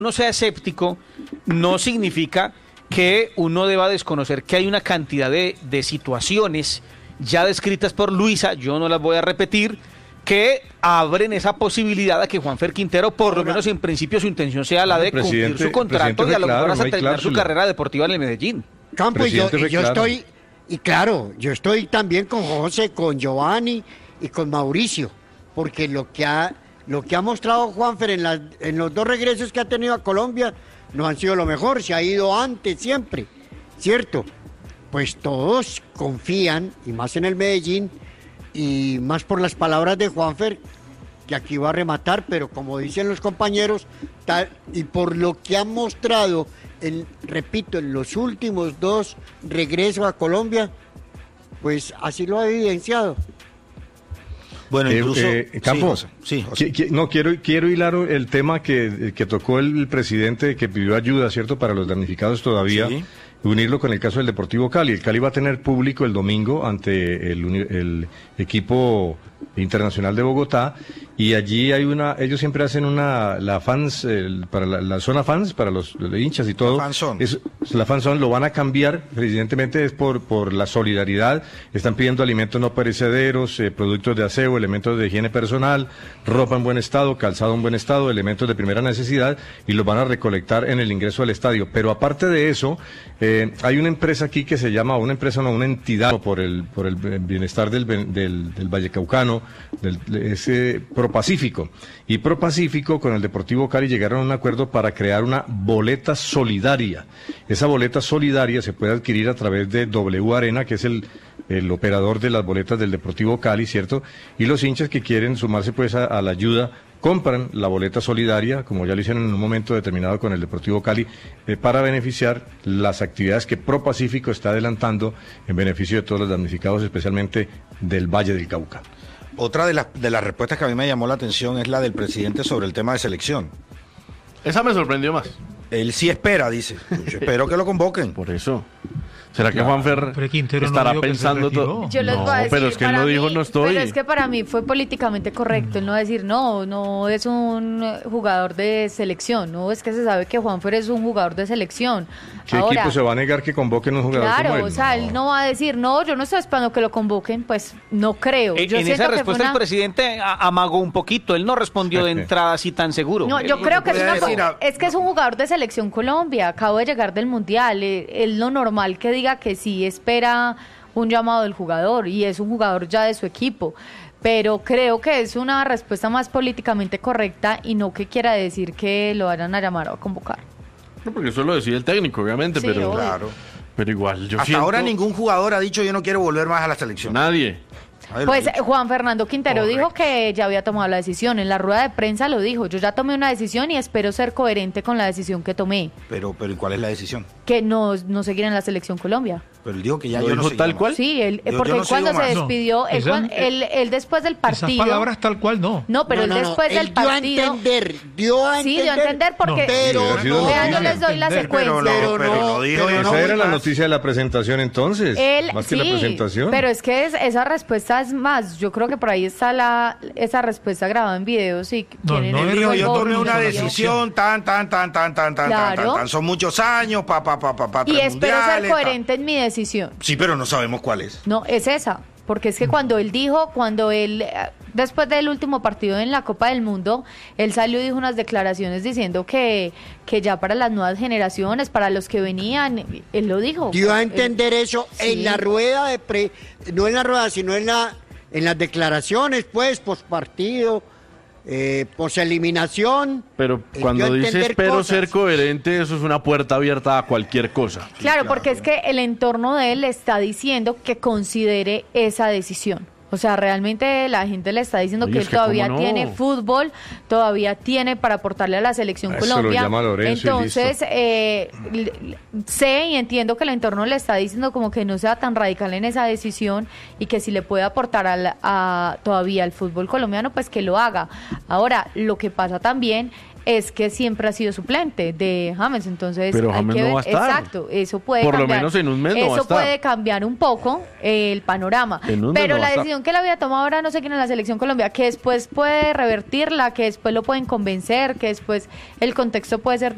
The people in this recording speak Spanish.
uno sea escéptico no significa que uno deba desconocer que hay una cantidad de situaciones ya descritas por Luisa, yo no las voy a repetir, que abren esa posibilidad a que Juanfer Quintero, por lo menos en principio, su intención sea la de cumplir su contrato y a lo mejor hasta terminar su carrera deportiva en el Medellín. Campo, yo estoy, y claro, yo estoy también con José, con Giovanni y con Mauricio, porque lo que ha mostrado Juanfer en los dos regresos que ha tenido a Colombia no han sido lo mejor, se ha ido antes siempre, ¿cierto? Pues todos confían, y más en el Medellín, y más por las palabras de Juanfer, que aquí va a rematar, pero como dicen los compañeros, y por lo que han mostrado, repito, en los últimos dos regresos a Colombia, pues así lo ha evidenciado. Bueno, incluso... Campos, sí, no, quiero hilar el tema que tocó el presidente, que pidió ayuda, ¿cierto?, para los damnificados todavía, sí. Unirlo con el caso del Deportivo Cali. El Cali va a tener público el domingo ante el equipo internacional de Bogotá, y allí hay ellos siempre hacen la fans, para la zona fans, para los hinchas y todo. La fanzone lo van a cambiar, evidentemente es por la solidaridad. Están pidiendo alimentos no perecederos, productos de aseo, elementos de higiene personal, ropa en buen estado, calzado en buen estado, elementos de primera necesidad, y los van a recolectar en el ingreso al estadio. Pero aparte de eso, hay una empresa aquí que se llama, una entidad por el bienestar del Vallecaucano, ese ProPacífico. Y ProPacífico con el Deportivo Cali llegaron a un acuerdo para crear una boleta solidaria. Esa boleta solidaria se puede adquirir a través de W Arena, que es el operador de las boletas del Deportivo Cali, ¿cierto? Y los hinchas que quieren sumarse pues a la ayuda compran la boleta solidaria, como ya lo hicieron en un momento determinado con el Deportivo Cali, para beneficiar las actividades que ProPacífico está adelantando en beneficio de todos los damnificados, especialmente del Valle del Cauca. Otra de las respuestas que a mí me llamó la atención es la del presidente sobre el tema de selección. Esa me sorprendió más. Él sí espera, dice. Yo espero que lo convoquen. Por eso. ¿Será que Juanfer estará pensando todo? Yo les voy a decir, pero es que él no dijo no estoy. Pero es que para mí fue políticamente correcto el no decir no es un jugador de selección, no es que se sabe que Juanfer es un jugador de selección. ¿Qué equipo se va a negar que convoquen un jugador como él? Claro, o sea, él no va a decir yo no estoy esperando que lo convoquen, pues no creo. En esa respuesta el presidente amagó un poquito, él no respondió de entrada así tan seguro. No, yo creo que es que es un jugador de selección Colombia, acabo de llegar del Mundial, es lo normal que diga que sí espera un llamado del jugador y es un jugador ya de su equipo, pero creo que es una respuesta más políticamente correcta y no que quiera decir que lo vayan a llamar o a convocar. No, porque eso lo decide el técnico, obviamente, sí, pero claro. Pero igual, hasta ahora ningún jugador ha dicho yo no quiero volver más a la selección. Nadie. Pues Juan Fernando Quintero dijo que ya había tomado la decisión, en la rueda de prensa lo dijo, yo ya tomé una decisión y espero ser coherente con la decisión que tomé. Pero ¿y cuál es la decisión? Que no seguir en la selección Colombia. Pero él dijo que ya yo no sé tal cual. Sí, porque él cuando se despidió, él después del partido. Esas palabras tal cual no. No, pero él después del partido. Dio a entender. Sí, dio a entender porque. Vean, yo les doy la secuencia. Pero no dijo. Esa era la noticia de la presentación entonces. Más que la presentación. Pero es que esa respuesta es más. Yo creo que por ahí está esa respuesta grabada en video. Sí, yo tomé una decisión tan. Son muchos años, y espero ser coherente en mi decisión. Sí, pero no sabemos cuál es. No, es esa, porque es que cuando él después del último partido en la Copa del Mundo, él salió y dijo unas declaraciones diciendo que ya para las nuevas generaciones, para los que venían, él lo dijo. Dio a entender eso en la rueda no en la rueda, sino en las declaraciones, pues, postpartido. Eliminación. Pero cuando dice espero ser coherente, eso es una puerta abierta a cualquier cosa. Claro, porque es que el entorno de él le está diciendo que considere esa decisión. O sea, realmente la gente le está diciendo que él todavía tiene fútbol, todavía tiene para aportarle a la selección Colombia. Lo llama Lorenzo. Entonces, sé y entiendo que el entorno le está diciendo como que no sea tan radical en esa decisión y que si le puede aportar todavía al fútbol colombiano, pues que lo haga. Ahora, lo que pasa también es que siempre ha sido suplente de James, entonces pero James no va a estar. Exacto, eso puede por cambiar. Lo menos en un mes no va a eso estar. puede cambiar un poco el panorama, pero la decisión que él había tomado ahora no sé quién en la selección Colombia, que después puede revertirla, que después lo pueden convencer, que después el contexto puede ser